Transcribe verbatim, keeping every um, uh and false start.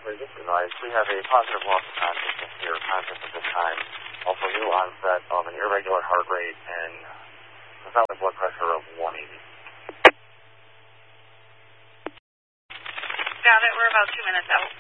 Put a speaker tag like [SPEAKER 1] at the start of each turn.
[SPEAKER 1] This is nice. We have a positive loss of consciousness here, conscious at this time. Also, new onset of an irregular heart rate and systolic blood pressure of one eighty.
[SPEAKER 2] Got it. We're about two minutes out.